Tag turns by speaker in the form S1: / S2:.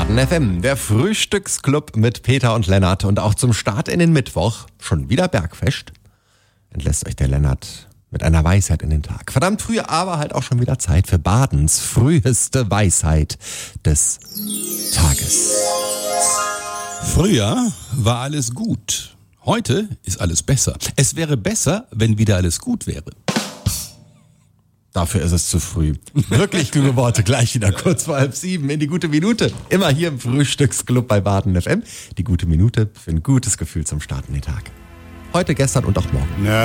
S1: Baden FM, der Frühstücksclub mit Peter und Lennart. Und auch zum Start in den Mittwoch, schon wieder Bergfest, entlässt euch der Lennart mit einer Weisheit in den Tag. Verdammt früh, aber halt auch schon wieder Zeit für Badens früheste Weisheit des Tages.
S2: Früher war alles gut. Heute ist alles besser. Es wäre besser, wenn wieder alles gut wäre.
S1: Dafür ist es zu früh. Wirklich kluge Worte, gleich wieder kurz vor 6:30 in die gute Minute. Immer hier im Frühstücksclub bei Baden FM. Die gute Minute für ein gutes Gefühl zum Start in den Tag. Heute, gestern und auch morgen.